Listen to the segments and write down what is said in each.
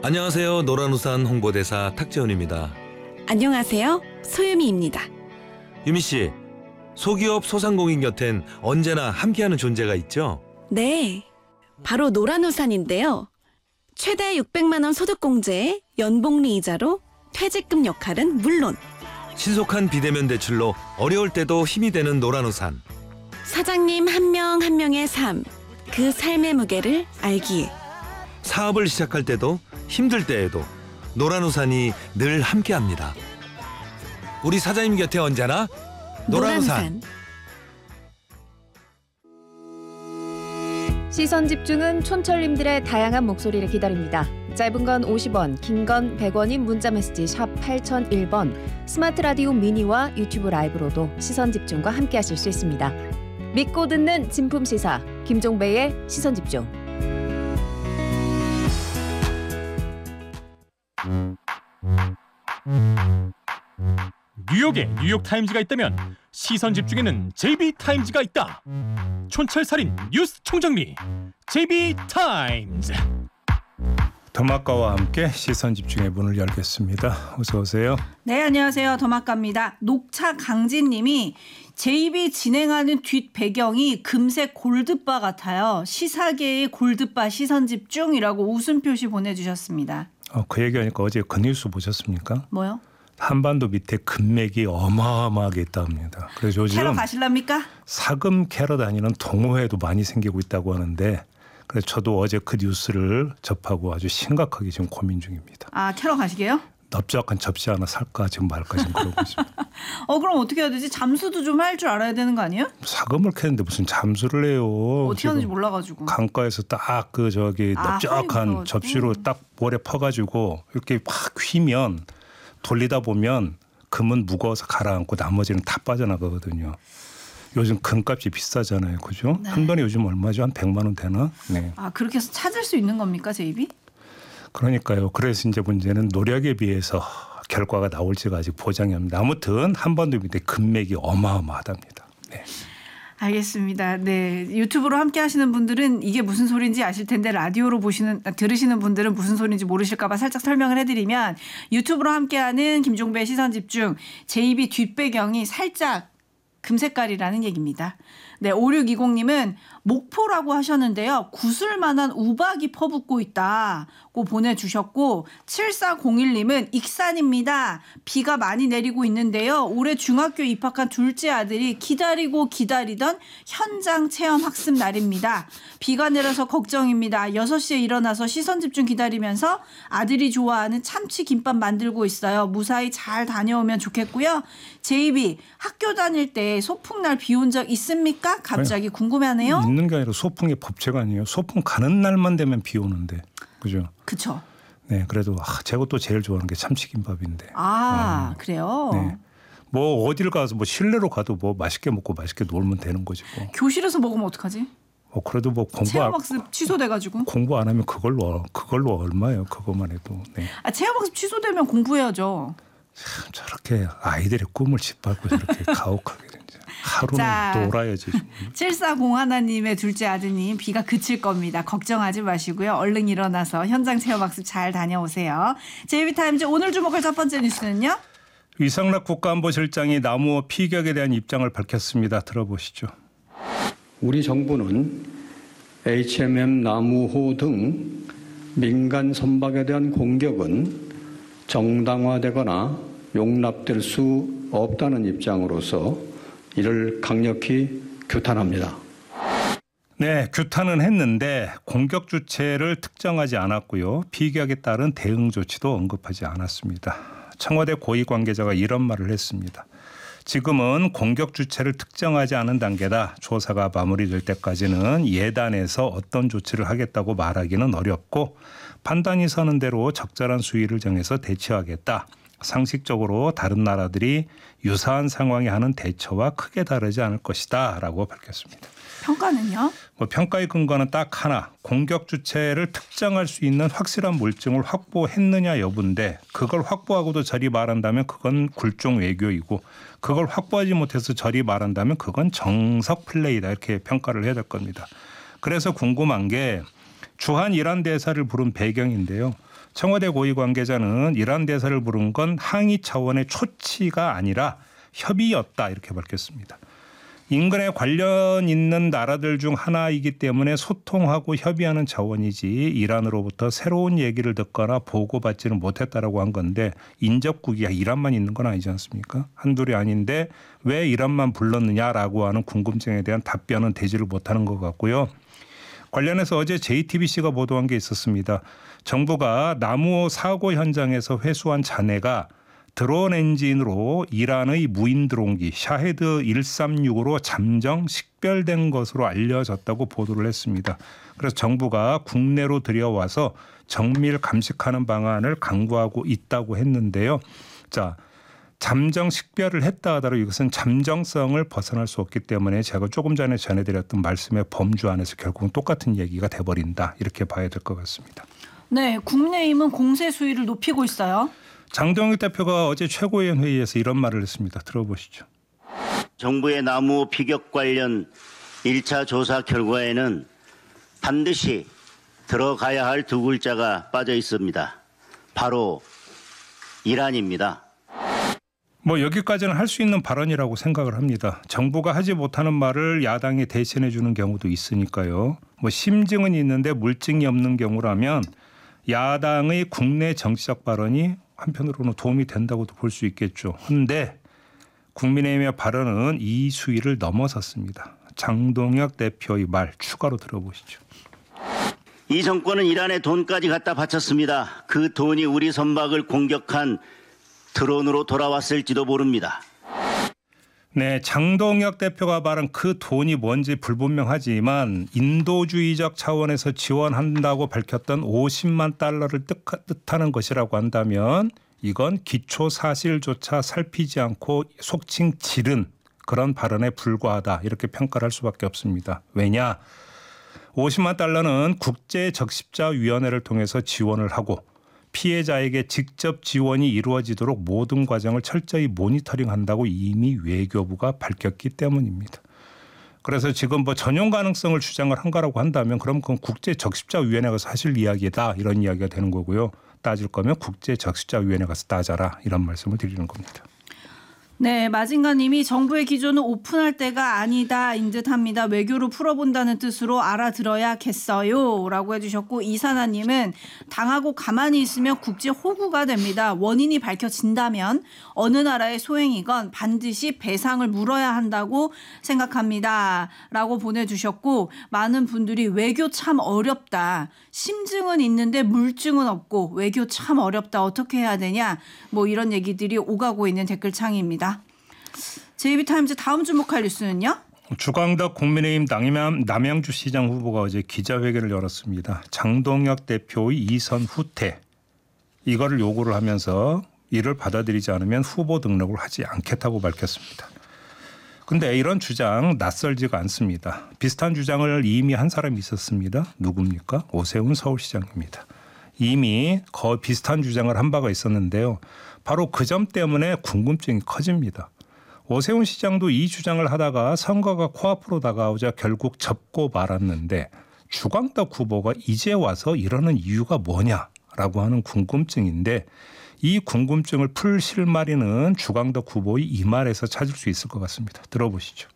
안녕하세요. 노란우산 홍보대사 탁재훈입니다. 안녕하세요. 소유미입니다. 유미 씨, 소기업 소상공인 곁엔 언제나 함께하는 존재가 있죠? 네, 바로 노란우산인데요. 최대 600만 원 소득공제에 연복리 이자로 퇴직금 역할은 물론 신속한 비대면 대출로 어려울 때도 힘이 되는 노란우산. 사장님 한 명 한 명의 삶, 그 삶의 무게를 알기에 사업을 시작할 때도 힘들 때에도 노란우산이 늘 함께합니다. 우리 사장님 곁에 언제나 노란우산. 시선 집중은 촌철님들의 다양한 목소리를 기다립니다. 짧은 건 50원, 긴 건 100원인 문자메시지 샵 8001번, 스마트 라디오 미니와 유튜브 라이브로도 시선 집중과 함께하실 수 있습니다. 믿고 듣는 진품 시사 김종배의 시선 집중. 뉴욕에 뉴욕타임즈가 있다면 시선 집중에는 JB타임즈가 있다. 촌철살인 뉴스 총정리 JB타임즈. 더마카와 함께 시선 집중의 문을 열겠습니다. 어서 오세요. 네, 안녕하세요. 더마카입니다. 녹차 강진님이 JB 진행하는 뒷 배경이 금색 골드바 같아요. 시사계의 골드바 시선 집중이라고 웃음 표시 보내주셨습니다. 그 얘기하니까 어제 그 뉴스 보셨습니까? 뭐요? 한반도 밑에 금맥이 어마어마하게 있답니다. 그래서 요즘 캐러 가실랍니까? 사금 캐러 다니는 동호회도 많이 생기고 있다고 하는데, 그래서 저도 어제 그 뉴스를 접하고 아주 심각하게 지금 고민 중입니다. 아, 캐러 가시게요? 넓적한 접시 하나 살까 지금 말까 지금 그러고 있습니다. 그럼 어떻게 해야 되지? 잠수도 좀 할 줄 알아야 되는 거 아니에요? 사금을 캐는데 무슨 잠수를 해요. 어떻게 하는지 몰라가지고. 강가에서 딱 그 넓적한 접시로 딱 모래 퍼가지고 이렇게 확 휘면 돌리다 보면 금은 무거워서 가라앉고 나머지는 다 빠져나가거든요. 요즘 금값이 비싸잖아요. 그죠? 네. 한 번에 요즘 얼마죠? 한 100만 원 되나? 네. 그렇게 해서 찾을 수 있는 겁니까, JB? 그러니까요. 그래서 이제 문제는 노력에 비해서 결과가 나올지가 아직 보장이 없습니다. 아무튼 한반도 밑에 금맥이 어마어마하답니다. 네. 알겠습니다. 네, 유튜브로 함께 하시는 분들은 이게 무슨 소리인지 아실 텐데 라디오로 들으시는 분들은 무슨 소리인지 모르실까 봐 살짝 설명을 해드리면, 유튜브로 함께하는 김종배의 시선집중, JB 뒷배경이 살짝 금색깔이라는 얘기입니다. 네, 5620님은 목포라고 하셨는데요. 구슬만한 우박이 퍼붓고 있다고 보내주셨고, 7401님은 익산입니다. 비가 많이 내리고 있는데요. 올해 중학교 입학한 둘째 아들이 기다리고 기다리던 현장 체험 학습 날입니다. 비가 내려서 걱정입니다. 6시에 일어나서 시선집중 기다리면서 아들이 좋아하는 참치 김밥 만들고 있어요. 무사히 잘 다녀오면 좋겠고요. JB, 학교 다닐 때 소풍날 비 온 적 있습니까? 갑자기 궁금해하네요. 있는 게 아니라 소풍의 법칙 아니에요. 소풍 가는 날만 되면 비 오는데. 그죠? 그렇죠. 네, 그래도 제가 또 제일 좋아하는 게 참치김밥인데. 그래요? 네. 뭐 어딜 가서 뭐 실내로 가도 뭐 맛있게 먹고 맛있게 놀면 되는 거지 뭐. 교실에서 먹으면 어떡하지? 그래도 뭐 체험학습 취소돼가지고. 공부 안 하면 그걸로 얼마예요? 그것만 해도. 네. 체험학습 취소되면 공부해야죠. 참 저렇게 아이들의 꿈을 짓밟고 저렇게 가혹하게 진짜. 하루는 놀아야지. 7401님의 둘째 아드님, 비가 그칠 겁니다. 걱정하지 마시고요. 얼른 일어나서 현장 체험학습 잘 다녀오세요. JB타임즈 오늘 주목할 첫 번째 뉴스는요. 이상락 국가안보실장이 나무호 피격에 대한 입장을 밝혔습니다. 들어보시죠. 우리 정부는 HMM 나무호 등 민간 선박에 대한 공격은 정당화되거나 용납될 수 없다는 입장으로서 이를 강력히 규탄합니다. 네, 규탄은 했는데 공격 주체를 특정하지 않았고요. 피격에 따른 대응 조치도 언급하지 않았습니다. 청와대 고위 관계자가 이런 말을 했습니다. 지금은 공격 주체를 특정하지 않은 단계다. 조사가 마무리될 때까지는 예단해서 어떤 조치를 하겠다고 말하기는 어렵고, 판단이 서는 대로 적절한 수위를 정해서 대처하겠다. 상식적으로 다른 나라들이 유사한 상황에 하는 대처와 크게 다르지 않을 것이다 라고 밝혔습니다. 평가는요? 평가의 근거는 딱 하나, 공격 주체를 특정할 수 있는 확실한 물증을 확보했느냐 여부인데, 그걸 확보하고도 저리 말한다면 그건 굴종 외교이고, 그걸 확보하지 못해서 저리 말한다면 그건 정석 플레이다, 이렇게 평가를 해야 될 겁니다. 그래서 궁금한 게 주한 이란 대사를 부른 배경인데요. 청와대 고위 관계자는 이란 대사를 부른 건 항의 차원의 초치가 아니라 협의였다 이렇게 밝혔습니다. 인근에 관련 있는 나라들 중 하나이기 때문에 소통하고 협의하는 차원이지 이란으로부터 새로운 얘기를 듣거나 보고받지는 못했다라고 한 건데 인접국이 이란만 있는 건 아니지 않습니까? 한둘이 아닌데 왜 이란만 불렀느냐라고 하는 궁금증에 대한 답변은 되지를 못하는 것 같고요. 관련해서 어제 JTBC가 보도한 게 있었습니다. 정부가 나무호 사고 현장에서 회수한 잔해가 드론 엔진으로 이란의 무인 드론기 샤헤드 136으로 잠정 식별된 것으로 알려졌다고 보도를 했습니다. 그래서 정부가 국내로 들여와서 정밀 감식하는 방안을 강구하고 있다고 했는데요. 자, 잠정 식별을 했다 하더라도 이것은 잠정성을 벗어날 수 없기 때문에 제가 조금 전에 전해드렸던 말씀의 범주 안에서 결국은 똑같은 얘기가 돼버린다. 이렇게 봐야 될 것 같습니다. 네, 국민의힘은 공세 수위를 높이고 있어요. 장동혁 대표가 어제 최고위원 회의에서 이런 말을 했습니다. 들어보시죠. 정부의 나무호 피격 관련 1차 조사 결과에는 반드시 들어가야 할 두 글자가 빠져 있습니다. 바로 이란입니다. 뭐 여기까지는 할 수 있는 발언이라고 생각을 합니다. 정부가 하지 못하는 말을 야당이 대신해 주는 경우도 있으니까요. 뭐 심증은 있는데 물증이 없는 경우라면 야당의 국내 정치적 발언이 한편으로는 도움이 된다고도 볼 수 있겠죠. 그런데 국민의힘의 발언은 이 수위를 넘어섰습니다. 장동혁 대표의 말 추가로 들어보시죠. 이 정권은 이란에 돈까지 갖다 바쳤습니다. 그 돈이 우리 선박을 공격한 드론으로 돌아왔을지도 모릅니다. 네, 장동혁 대표가 말한 그 돈이 뭔지 불분명하지만 인도주의적 차원에서 지원한다고 밝혔던 50만 달러를 뜻하는 것이라고 한다면 이건 기초 사실조차 살피지 않고 속칭 지른 그런 발언에 불과하다 이렇게 평가를 할 수밖에 없습니다. 왜냐? 50만 달러는 국제적십자위원회를 통해서 지원을 하고 피해자에게 직접 지원이 이루어지도록 모든 과정을 철저히 모니터링한다고 이미 외교부가 밝혔기 때문입니다. 그래서 지금 뭐 전용 가능성을 주장을 한 거라고 한다면 그럼 그건 국제적십자위원회 가서 하실 이야기다 이런 이야기가 되는 거고요. 따질 거면 국제적십자위원회 가서 따져라 이런 말씀을 드리는 겁니다. 네, 마징가님이 정부의 기조는 오픈할 때가 아니다인 듯합니다. 외교로 풀어본다는 뜻으로 알아들어야겠어요 라고 해주셨고 이사나님은 당하고 가만히 있으면 국제 호구가 됩니다. 원인이 밝혀진다면 어느 나라의 소행이건 반드시 배상을 물어야 한다고 생각합니다 라고 보내주셨고 많은 분들이 외교 참 어렵다. 심증은 있는데 물증은 없고 외교 참 어렵다. 어떻게 해야 되냐 뭐 이런 얘기들이 오가고 있는 댓글창입니다. JB타임즈 다음 주목할 뉴스는요? 주광덕 국민의힘 남양주 시장 후보가 어제 기자회견을 열었습니다. 장동혁 대표의 이선 후퇴 이거를 요구를 하면서 이를 받아들이지 않으면 후보 등록을 하지 않겠다고 밝혔습니다. 그런데 이런 주장 낯설지가 않습니다. 비슷한 주장을 이미 한 사람이 있었습니다. 누굽니까? 오세훈 서울시장입니다. 이미 거의 비슷한 주장을 한 바가 있었는데요. 바로 그 점 때문에 궁금증이 커집니다. 오세훈 시장도 이 주장을 하다가 선거가 코앞으로 다가오자 결국 접고 말았는데 주광덕 후보가 이제 와서 이러는 이유가 뭐냐라고 하는 궁금증인데 이 궁금증을 풀 실마리는 주광덕 후보의 이 말에서 찾을 수 있을 것 같습니다. 들어보시죠.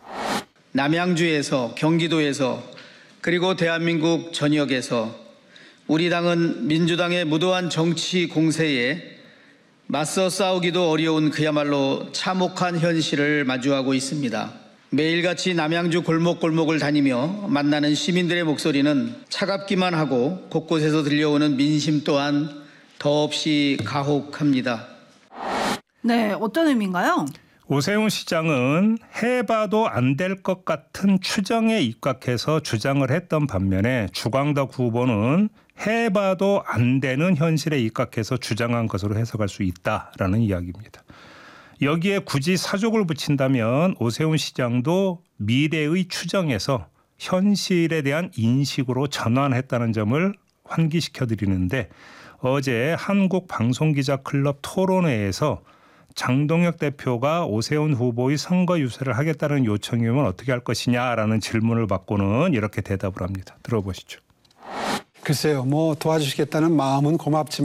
남양주에서 경기도에서 그리고 대한민국 전역에서 우리 당은 민주당의 무도한 정치 공세에 맞서 싸우기도 어려운 그야말로 참혹한 현실을 마주하고 있습니다. 매일같이 남양주 골목골목을 다니며 만나는 시민들의 목소리는 차갑기만 하고 곳곳에서 들려오는 민심 또한 더없이 가혹합니다. 네, 어떤 의미인가요? 오세훈 시장은 해봐도 안 될 것 같은 추정에 입각해서 주장을 했던 반면에 주광덕 후보는 해봐도 안 되는 현실에 입각해서 주장한 것으로 해석할 수 있다라는 이야기입니다. 여기에 굳이 사족을 붙인다면 오세훈 시장도 미래의 추정에서 현실에 대한 인식으로 전환했다는 점을 환기시켜드리는데 어제 한국방송기자클럽 토론회에서 장동혁 대표가 오세훈 후보의 선거 유세를 하겠다는 요청이면 어떻게 할 것이냐라는 질문을 받고는 이렇게 대답을 합니다. 들어보시죠. 글쎄요, 뭐 도와주시겠다는 마음은 고맙지만